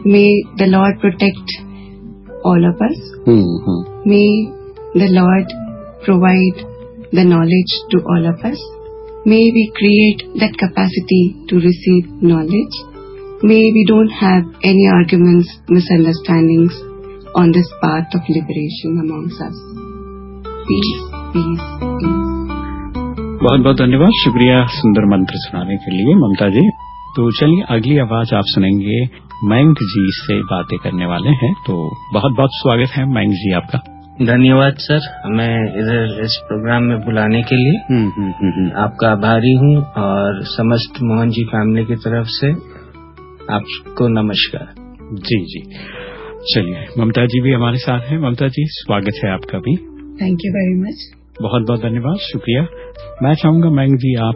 May the Lord protect all of us. May the Lord provide the knowledge to all of us. May we create that capacity to receive knowledge. May we don't have any arguments, misunderstandings on this path of liberation amongst us. Peace, peace, peace. बहुत बहुत धन्यवाद, शुक्रिया सुंदर मंत्र सुनाने के लिए ममता जी। तो चलिए अगली आवाज आप सुनेंगे, मयंक जी से बातें करने वाले हैं। तो बहुत बहुत स्वागत है मयंक जी आपका। धन्यवाद सर, मैं इधर इस प्रोग्राम में बुलाने के लिए आपका आभारी हूँ और समस्त मोहन जी फैमिली की तरफ से आपको नमस्कार। जी जी, चलिए ममता जी भी हमारे साथ हैं। ममता जी स्वागत है आपका भी। Thank you very much. बहुत बहुत धन्यवाद, शुक्रिया। मैं चाहूंगा मयंक जी आप